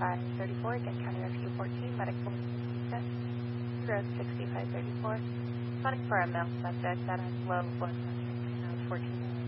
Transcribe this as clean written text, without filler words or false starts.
6534, again, County Rescue 14, medical assistance, Road 6534, running for a male subject that has low blood pressure, 14